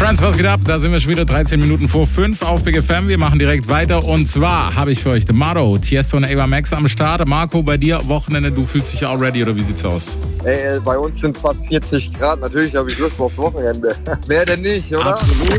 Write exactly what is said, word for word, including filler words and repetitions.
Friends, was geht ab? Da sind wir schon wieder dreizehn Minuten vor fünf auf Big F M. Wir machen direkt weiter und zwar habe ich für euch Demato, Tiesto und Ava Max am Start. Marco, bei dir Wochenende, du fühlst dich auch ready oder wie sieht's aus? Ey, bei uns sind fast vierzig Grad, natürlich habe ich Lust aufs Wochenende. Wer denn nicht, oder? Absolut.